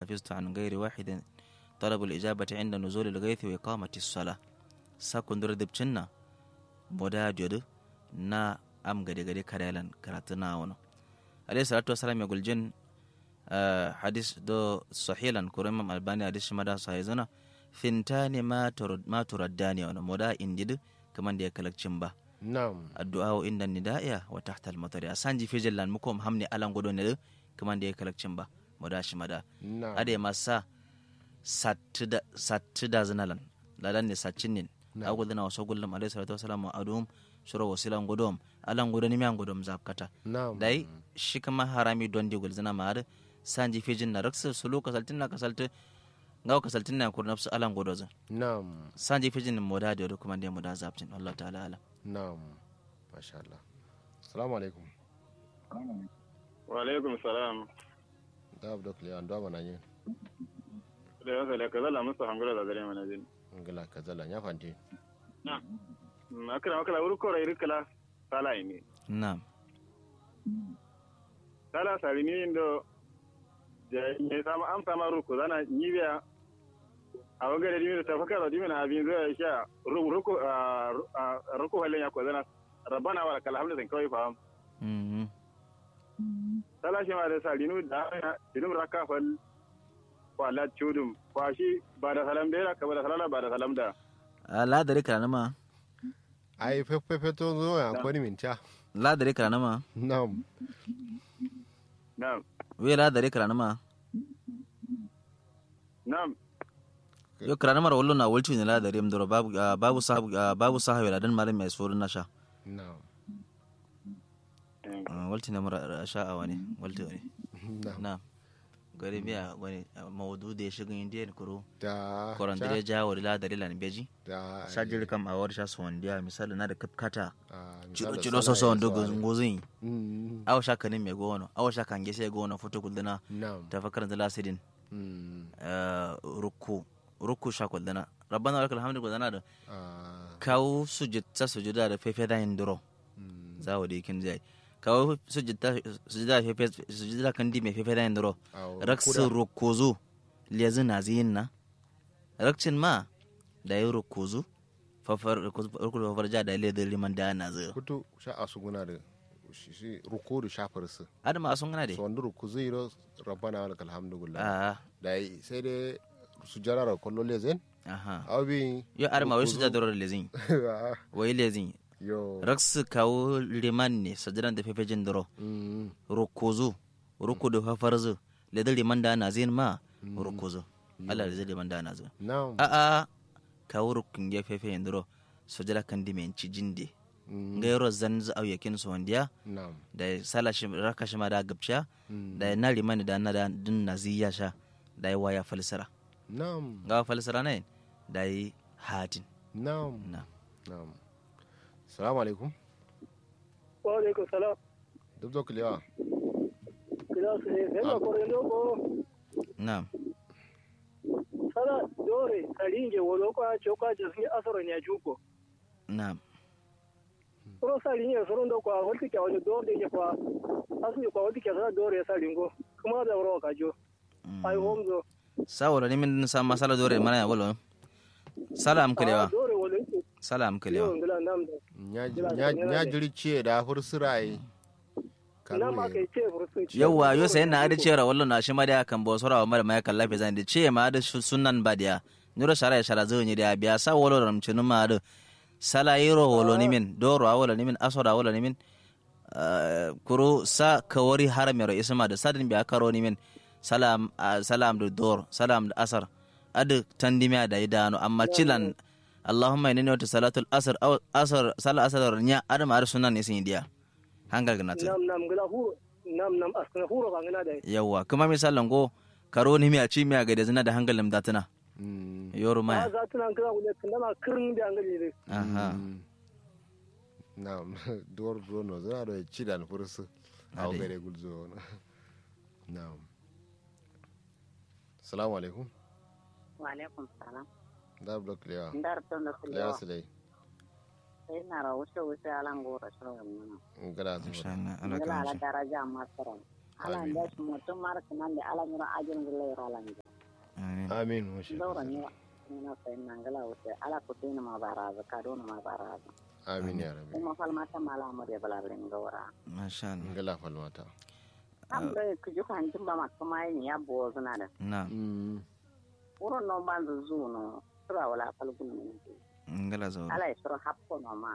حفظت عن غير واحد طلب الإجابة عند نزول الغيث وإقامة الصلاة سكن در دبچنا مودا جود نا أم غدي غدي كريلان كراتنا ونو عليه الصلاة والسلام يقول جن حديث دو صحيحا كريم الباني حديث مدا صحيحنا فنتان ما ترداني ونو مودا إندد كمان دي كلك چمبا Naam. الدعاء عند النداء وتحت المطر أسانجي في جلان مكوم همني ألان غدو ندو كمان دي كلك چمبا مودا شمدا Naam. أدي مسا satida zinalan ladan ne sacinin agul dana waso gullum alayhi salatu wasalam adum sura wasilan godom alan godoni mi an godom zakata Naam. dai shi kama harami don di gul zina mar sanji fijin na raksa sulu kasaltin na kasalta ngaw kasaltin na kur nafsu alan godozo Naam. sanji fijin moda da kuma da moda zaptin Allah ta'ala ala Naam. Masha Allah. Assalamu alaikum. Wa alaikum salam. Da abdok liyan do mananye. Da yasa da kaza la musu hangula da dare mana din. Ngala kazala nya fanti. Na. Makala wuri kora iri kala sala ini. na'am Sala sari ni indo da ne sama am sama ruku zana nibiya a wagare dimi ta fakara dimi na abin zai sha ruku halin ya ko zana rabbana wa lakal hamdu kawai fa sala shi ma da sari nu da idum rakafal wala chudum kwashi ba da salam da ka ba da salala ba da salam da la dare kana ma Ai fefe to zo ya kwani minta. la dare kana ma Naam. na'am we la dare kana ma na'am yo kana mar wallo na walti ne la dare mdoro babu sahabi la dan malam mai surun nasha Naam. walti ne mara sha'a wani walti ne Naam. na gari biya wani mawudu da ya shiga indiyan kuro Da. korandire jawo da ladari lan beji Da. sajiri kam a wadda su wandiya misali na da kapkata Misali cido so so ndo ngozin Mm. awa shaka ne me gono awa shaka ngese gono foto kuldana Naam. tafakkaran da lasidin Mm. rukku shakuldana rabbana lakal hamdu kuldana da Ah. kawo sujuda da fefe da indiro Mm. zawo da yakin zai kawo sujuda kan di me fefe da indiro raksin rukkuzu lezi na ziyin na rakcin ma da yi rukkuzu fafar ja da lezi liman da na zai Kutu sha asuguna da shi ruku da shafar su. adama sun gana So dai wanda ruku zai ro rabbana wa lakal hamdu gullah. a Dai sai dai su jarara kollo lezen. aha Abi yo adama wai su ja dorar lezin wai lezin yo. raksu kawo liman ne sajiran da fefe jin doro Mm. rukkuzu rukku da fafarzu lezi liman da na zai ma rukkuzu Allah da zai liman da na zai Naam. a kawo rukkun ya fefe yin doro sojala kan di men ci jinde Mm. gairo zanzu au yakin su wandiya Naam. da sala shi raka shi ma da gabciya Mm. da na limani da na din naziya sha da yi waya falsara Naam. ga falsara ne da yi hatin Naam. na Naam. Assalamu alaikum. wa alaikum salam Duk zo kulewa. kila su ne sai ma kore loko na sala dore saringe wolo kwa choka jasni asoro nya juko na soro saringe soro ndo kwa holti kya wani dore ke kwa asu kwa holti kya sala dore saringo kuma da woro ka jo ai homzo sawara ni min sa masala dore mana ya walo salam kulewa dore wolo salam yo kulewa ngila namda Nya jiri ce da fursurai. na ma kai ce fursun ci yawa yo sai na adi cera wallo na shi ma da kan bo sora mara mai kan lafi zan da ce ma da sunan badiya nura shara ya shara zo ni da biya sa wallo ramcinu ma da sala yiro wallo ni min doro wallo ni min asora wallo ni min kuro sa kawari haramero isma da sadin biya karo ni min salam da dor salam da asar adu tandimiya da idano amma cilan Allahumma inni wa salatul asr aw asr sala asr nya adam ar sunan ne sin dia hangal ganata nam ngila huro nam asna huro ka ngina dai yawa kuma misalan go karo ni mi a ci mi a ga da zina da hangalin datuna Mm. yoru maya za tuna ngila wule kana kirin da ngali dai aha Naam. Dor no zara da ci da fursu. Au Ade. gare gulzo. Naam. Assalamu alaikum. Wa alaikum salam. Da blok lewa. Ndar tondo Lewa kulewa. silai. Sai na ra wuce alan gora shawar nuna. Ngala zuwa. insha Allah Allah Ngala ka ala mishi daraja masara. ala nda su mutum mara kanan da ala mura ajin gulle ralan da amin amin wa shi daura ne na sai nan gala wuce ala ku tena ma baraza ka don ma baraza amin ya rabbi kuma falmata mala mu da balarin gawara masha Allah ngala falmata am da ku ji kan jin ba ma kuma yin ya bo zuna da na wurin non ban zu no sura wala falgun ne ngala zo ala isro happo no ma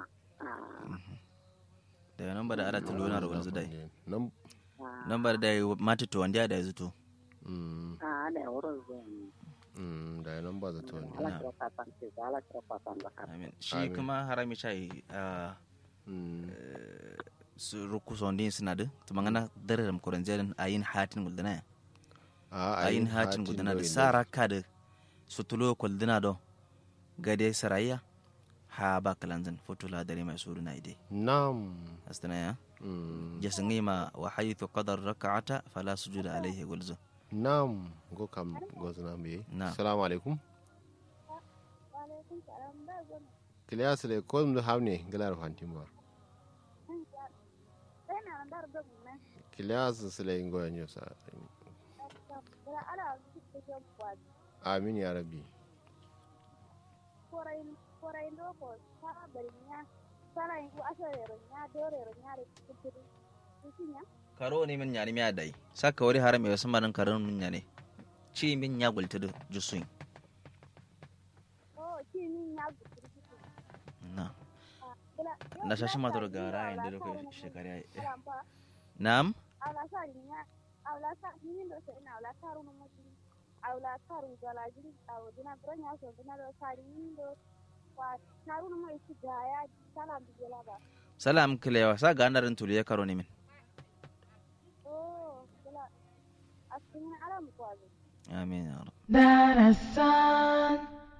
da nan ba da ara tuluna ro wanzu dai nan nan ba da mata to wanda da zuto da wurin zo da nan ba zato ne ala kira fatan ce ala kira fatan da amin shi kuma harami chai su ruku sondin suna da to mangana daram koranjerin ayin hatin guldana ayin hatin guldana da saraka da sutulo kuldina do gade sarayya ha ba kalanzan fotula dare mai suru na ide nam astana ya jasangi ma wa haythu qadar rak'ata fala sujuda alayhi gulzu nam go kam go zana me assalamu alaikum kiliya sele ko mu hamne galar fantin bar kiliya sele ngo yanyo sa amin ya rabbi karo ne min nyani miya dai saka wari haram ya sama nan karon min nyane ci min ya gulta da jusun na shashi ma tor gara inda da kai shekara na'am salam kilewa sa ga narin tuliya karo ne min amin ya rab darasan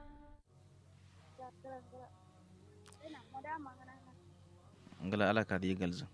ngala ala ka di galzu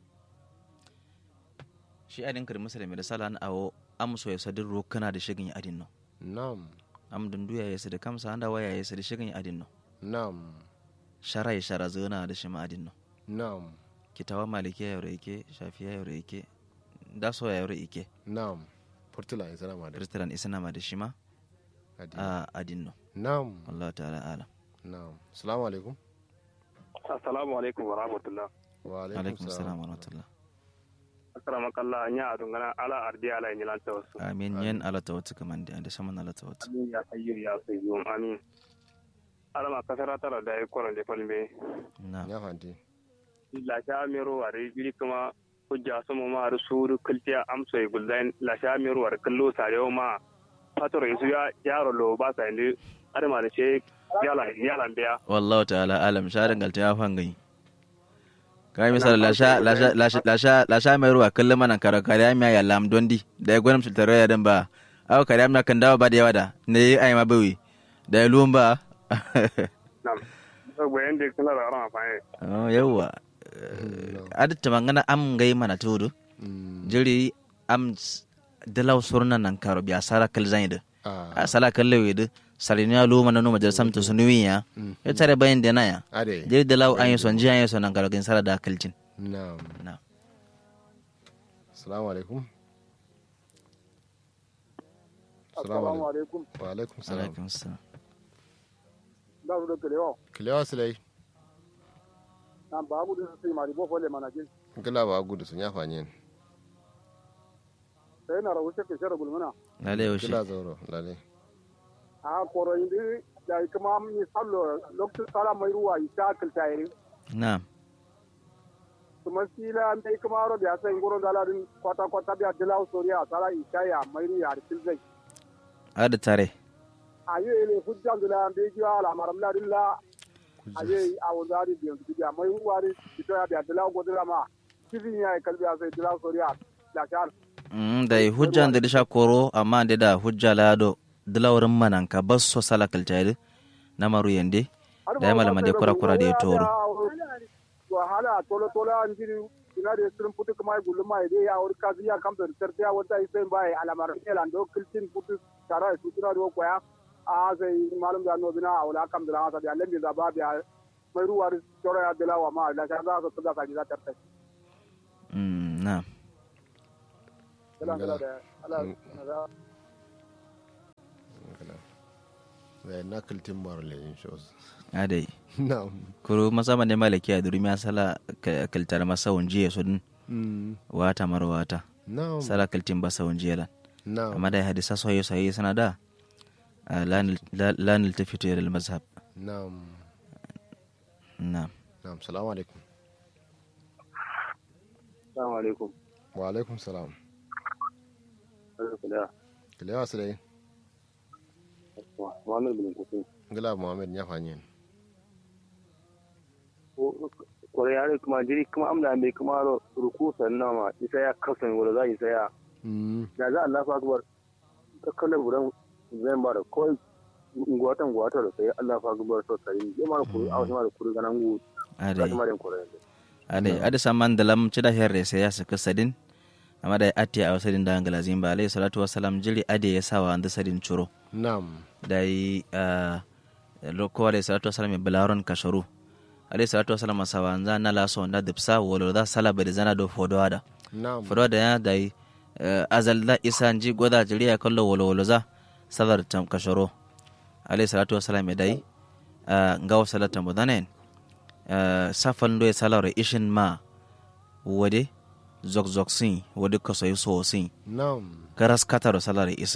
shi adin kar musulmi da salan awo amso ya sadin rokana da shigin adin no nam am dunduya ya sada kamsa anda waya ya sada shigin adin no nam shara zona da shi ma adin no nam kitawa malikiya yau yake shafiya yau yake da so ya yau yake nam portula isana ma da restaurant isana ma da shi ma adin no nam Allah ta'ala alam nam assalamu alaikum assalamu alaikum wa rahmatullah wa alaikum assalam wa rahmatullah akramakallah nya adungana ala ardi ala injilan tawassu amin yen ala tawattu kamande ande saman ala tawattu amin ya hayyu ya sayyum amin ala ma kasara tara da yi koron de falme na ya fanti la sha mero wari biri kuma hujja sumu ma rusuru kultiya amso e gulzain la sha mero war kallo sarewa ma fatoro isu ya yaro lo ba sa indi adama da she yala biya wallahu ta'ala alam sharin galta ya fangai kai misal la sha mai ruwa kullum manan kariya miya ya lam dondi da ya gwanin sultare ya dan ba aw kariya miya kan dawo ba da yawa da ne ai ma bawi da ya lumba nam so gwen de kala ran fa oh yawa adatta mangana am gai mana tudu jiri am dalaw surna nan karo biya sara kal zaida a sala kalle da salinya luma na numa jar samto sunuwiya ya tare bayan da naya jiri dalaw an yi son ji an yi son nan karo kin sara da kalcin na'am na'am assalamu alaikum assalamu alaikum wa alaikum salam alaikum salam da ru kelewa kelewa silai na babu da sai mari bo fole manajin gala ba gudu sun ya fanye sai na rawu sai ke shara gulmana lale yoshi gala zauro lale a koro indi da kuma mi sallo lokacin sala mai ruwa ita kaltaire na'am kuma sila mai kuma ro da sai ngoro daladin kwata da dilaw soriya sala ita ya mai ruwa da tilzai ada tare aye ele hujjan da be ji ala maramla dilla aye awzari biyan biya mai ruwa ita ya dilaw godira ma kivin ya kalbi sai dilaw soriya da kar da hujjan da sha koro amma da hujja lado dilawrin manan ka basso sala kaltayde na maru yende da ya malama de kura da ya toro wahala tolo anjiri ina da sun putu kuma gullu mai dai ya wuri kazi ya kam da tartiya wata sai bai alamar elan do kiltin putu tara su tuna do koya a sai malum da no bina awla kam da hasa da lambi da ba biya mai ruwa toro ya dilawa ma da ka za ka tuga ka ji da tartai na kala kala da ala na na kiltin marle in shows adai na'am kuru masama ne malaki a durumi sala kiltar masa wunji sudin wata marwata na'am sala kiltin ba sa wunji lan na'am amma da hadisa soyayya sai sana da lan iltafitu ila al-mazhab na'am na'am na'am assalamu alaikum assalamu alaikum wa alaikum salam alhamdulillah kilewa su dai Muhammad bin Kusin gila muhammad ya fanyen kore yare kuma jiri kuma amna mai kuma ruku sannan ma isa ya kasan wala za isa ya da za Allah fa akbar kakkalar buran zan ba da koi ngwatan da sai Allah fa akbar to sai ya mara kuri a wasu mara kuri ganan gu ada saman dalam cida herre sai ya saka sadin amma da atti a wasadin da angalazin ba alayhi salatu wassalam jiri ade ya sawa anda sadin churo na'am dai ko alayhi salatu wassalam balaron kasharu alayhi salatu wassalam sawa anda na laso na dipsa wolo da sala bari zana do fodoada na'am fodoada ya dai azal da isanji goda jiri ya kallo wolo za sadar tam kasharo alayhi salatu wassalam dai ngaw salata mudanen safan do ya salara ishin ma wade zok sin wade kasoyi so sin na'am garas kataro salara isa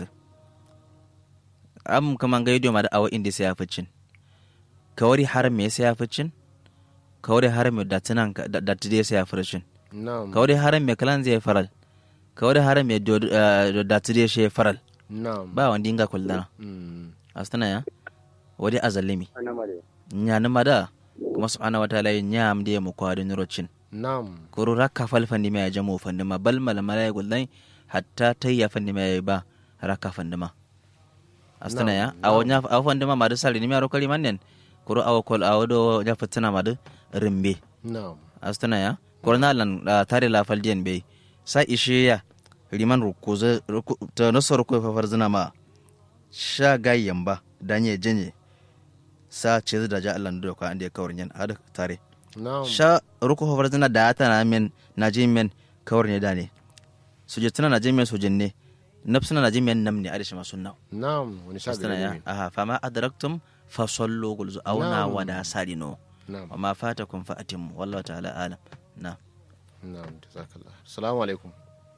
am kaman gaido ma da awa indi sai yaficin kawari haram me sai yaficin kawari haram da tunan da tude sai yaficin na'am kawari haram me kalan zai faral kawari haram me da tude shi faral na'am ba wanda inga kullana astana ya wade azallimi nyana mada kuma subhanahu wataala nyam de mu kwadin rocin na'am kuru rakka falfandi ma jamu fandima bal mal malay gullai hatta tayya fandima ba rakka fandima astana ya awanya afandima ma da sali ni ma rokali mannen kuru awkol awdo ja fatina ma da rimbe na'am astana ya kurna lan tare la faldiyan be sa ishiya liman rukuza ta nasar ko fa farzina ma sha gayyan ba danye janye sa ce da ja Allah da ka ande kawrin yan hada tare na'am sha ruku hofar zina da ta na men najimen kawrin ne da ne suje tana najimen sujin ne nafsuna najimen namni adishi ma sunna na'am wani sha astana ya gari aha fama adraktum fa sallu gulzu auna Na'am. wa da salino na'am wa ma fatakum fa atimmu wallahu ta'ala alam na na'am jazakallah assalamu alaikum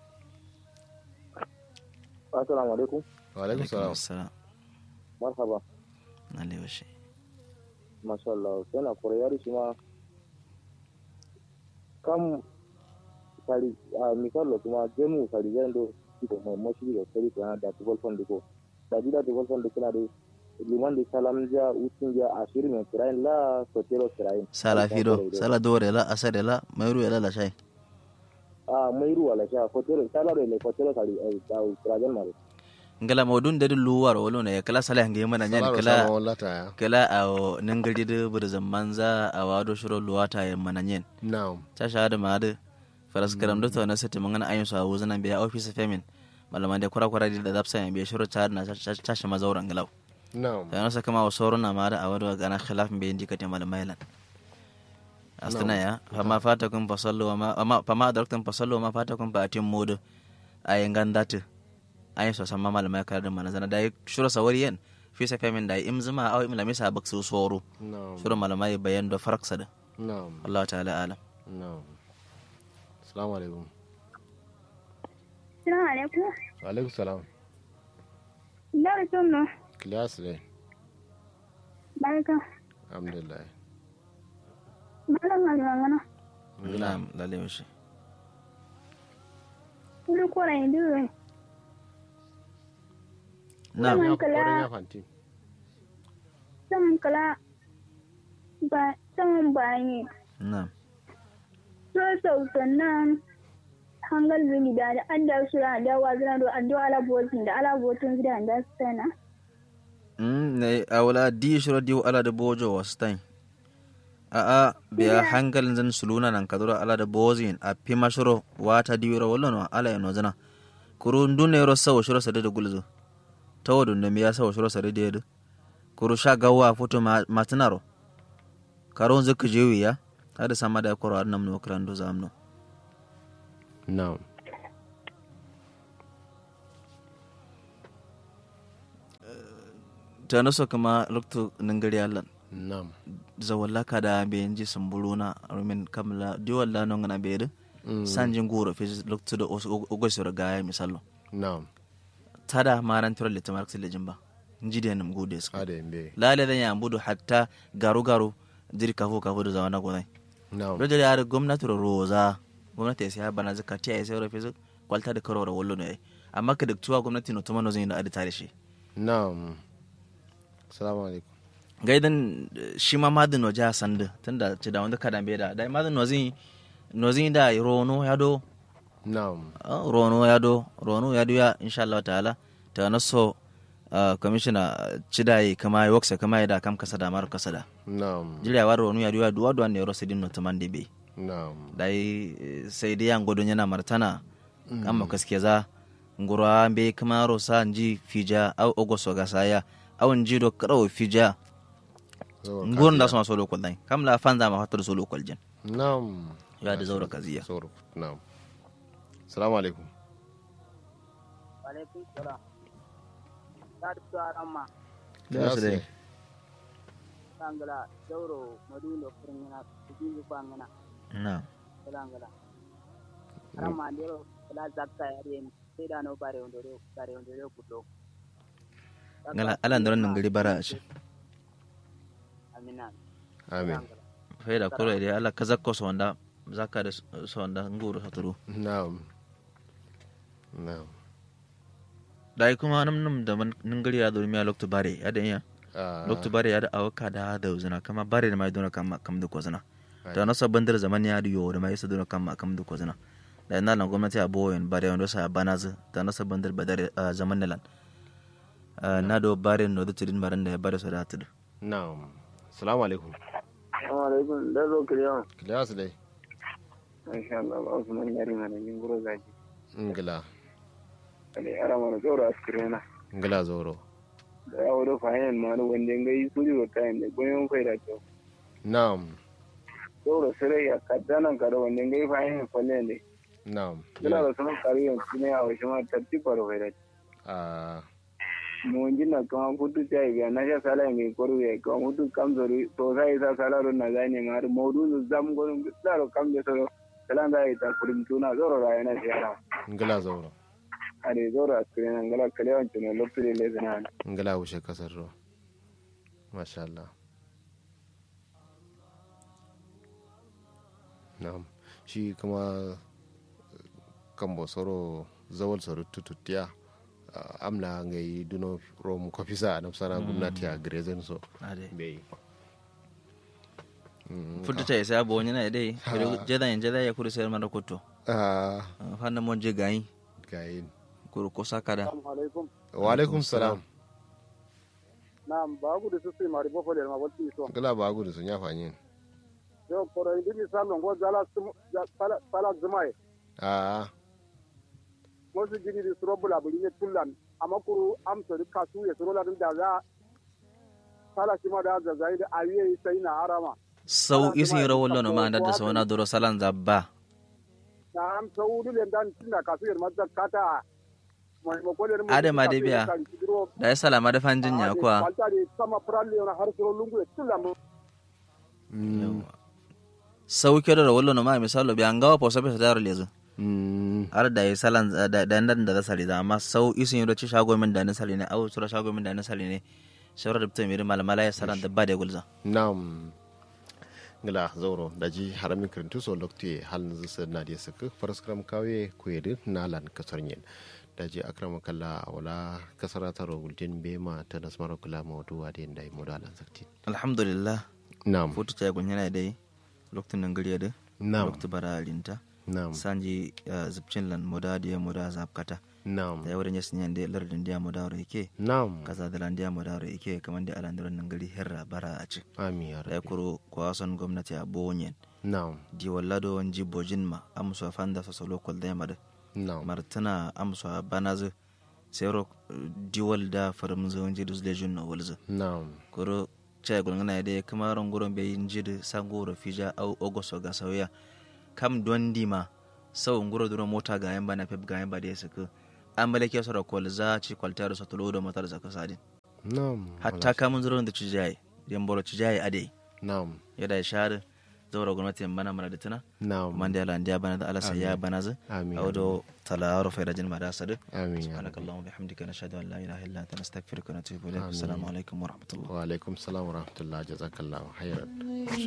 assalamu alaikum wa alaikum salam assalam marhaba alaihi washi masha Allah yana kore yare shi ma kam sari a misalo kuma jemu sari zan do ko mo moshi da sari ko da tubol fon diko da dida tubol fon diko na de liman de salam ja utin ja ashir men tirain la sotero tirain sala fido sala dore la asade la mayru la la shay mayru wala sha kotero sala de le kotero sari da tirajan mare ngala modun da luwar wolo ne kala sala hange mana nyan kala wallata kala a nangari da burzan manza a wado shiro luwata ya mana nyen na'am ta shahada ma da faras karam da to na sati mangana ayin su a wuzana biya office femin malaman da kura da zapsa ya biya shiro ta na ta shi mazauran galau na'am da na saka ma wasorun na ma da a wado gana khilaf be indikate malamailan astana ya fama fatakum fasallu ma fama adraktum fasallu ma fatakum fa atim modu ayin gandatu ayin so sama malamai kar da manazana da shiro sawariyan fi sa femin da imzuma aw imla misa baksu soro na'am shiro malamai bayan da faraksa da na'am Allah ta'ala alam na'am assalamu alaikum Assalamu alaikum. wa alaikum salam Ina sunno. class ne Barka. alhamdulillah Malam magana. na'am lalle washi Ulu kora indu. na'am ya kala- koren ya fanti Sam kala ba sam bani. na'am So sannan hangal zuni da anda sura da wazina do ando ala botin da ala botin zida da sana. ne awla di shiro di ala da bojo wastain a biya hankalin zan suluna nan kadura ala da bozin a pima shiro wata diwiro wallo no ala yano zana kuru ndune ro sawo shiro sade da gulzo tawodu ne miya sawo shiro sade da kuru sha gawa foto matinaro karon zaka jewi ya hada sama da koro annam no krando zamno na'am ta naso kama lokto nangari allan Nam. zawalla kada be nji sambuluna rumin kamla diwalla no ngana be sanjin goro fi lokto do ogosoro gaya misalo Nam. tada maran tura le tamark sile jimba njide nam gode ska Ade mbe. lale da ya budu hatta garu jiri kafu da zawana gonai Nam. do jari ar gwamnati roza gwamnati sai bana zakati ai sai rofe kwalta da karora wallo ne amma ka daktuwa gwamnati no tumano zai da adi tare shi Nam. Assalamu alaikum. gaidan shi ma madin waje a sanda tunda ci da wanda kada bai da dai madin nozin da rono ya do Nam. rono ya do ya insha Allah ta'ala ta naso commissioner cidai kama yi waksa kama da kam kasada mar kasada Nam. jira war rono ya do ya duwa ne ro sidin no tamande be Nam. dai sai dai an godon yana martana amma kaske za ngura be kama ro sa nji fija au ogoso gasaya au nji do karo fija ngun da sona solo kwal dai kam la fanza ma fatar solo kwal jen Nam. ya da zaura kaziya Zauro. Nam. Assalamu alaikum. Alaikum salam. Ta da ramma. da su dai Sangala dauro madulo furngina tuju bangana. na Sangala. Ramma ndero la zakka yaren sai da no bare ondoro kuto. ngala ala ndron ngari bara shi Amina. Amin. faida koro dai ala kazakko sonda zakka da sonda nguru saturu Nam. Nam. dai kuma nam da ngari ya do mi lokto bare ya da ya lokto bare ya da awaka da uzuna kama bare da mai dona kam da kozuna ta nasa bandar zaman ya riyo da mai sa dona kam da kozuna da ina lan gwamnati a boyen bare wanda sa banazu ta nasa bandar badar zaman nalan na do bare no da tudin baran da ya bare so da tudu Nam. Assalamu alaikum. Assalamu alaikum. Da zo kiriya. Kilas dai. Insha Allah ba su man yari mana jin guro zaki. Ngila. Ale ara mana tsoro askirena. Ngila zoro. Da yawo da fahimin ma wanda ngai su ji wata ne goyon kai da kyau. Nam. Tsoro sai ya kaddana ka da wanda ngai fahimin falle ne. Nam. Kila da sunan kariyan ne a wasu ma tartiba da kai da. Mun jinna kan hutu tai ga na sha sala mai koru ya kan hutu kam zori to sai sa sala ron na gane ma har maudu zam gon tsaro kam da soro salan da ita kurin tuna zoro ra yana shara Ngila zoro. are zoro askirena ngala kalewan tuno lokure le zana Ngila wuce kasar ro. Masha Allah. Nam. Shi kuma kambo soro zawal soro tututiya amna ngai duno rom kofisa na sana gwamnati a grezen so ade bai fudu ta isa bo nyina dai jeda ya kuri sayar mara kuto fanna mon je gayi gayin kuru ko sakada Assalamu alaikum. wa alaikum salam Naam, ba ku da su sai mari bofo da ma wati so. gala ba gudu sun ya fanyin Yo koro ndi salon go sala zumai. Mosu gidi di surobula buli ne tullan amakuru amso di kasu ya surola din da za sala shima da zai da awiye sai na arama. sau isin rawollo no ma da sawana doro salan zabba Na am saudu le dan tinda kasu ya mazza kata. Ade ma dai biya da ya salama da fanjin ya kuwa sauke da rawollo no ma misalo bi an gawa po sabe sadar lezu har da ya salan da nan da sali da amma sau isin da ci shago min da na sali ne au sura shago min da na sali ne shawara da mutum mai malmala ya salan da ba da gulza nam ngala zoro daji harami kirintu so lokti halin zusa na da saka faraskram kawe kuyedin nalan kasarnyen daji akrama kalla wala kasarata rogultin bema ta nasmara kula mawduwa da inda modalan sakti alhamdulillah nam futu ta gunyana dai lokacin nan gariya da nam lokacin bara alinta nam sanji zubcin lan moda da moda zapkata nam da yawar yasin yan da lardin da moda yake nam kaza da landiya moda yake kamar da alandaran nan gari herra bara a ci amin ya da rabbi kuro kwason gwamnati a bonyen nam di wallado wanji bojin ma amso fanda so lokal da mada nam martana amso banazu sero diwal da faram zo wanji dus lejun no walza nam kuro chay gulngana de kamaron guron be injid sangoro fija au ogoso ga sauya kam dondi ma sau nguro duro mota ga yamba na pep ga yamba de saka ambale ke soro kol za ci kwaltar so tulo do motar zaka sadin Na'am. hatta kamun zuron da cijai yan bolo cijai ade Na'am. yada ya share zaura gwamnati bana mana da tuna Na'am. man da Allah bana da Allah sai ya bana zu Amin. audo talaro fa rajin ma da sadu Amin. subhanakallahumma bihamdika nashhadu an la ilaha illa anta nastaghfiruka wa natubu ilaik assalamu alaikum wa rahmatullah Wa alaikum salam wa rahmatullah jazakallahu khairan.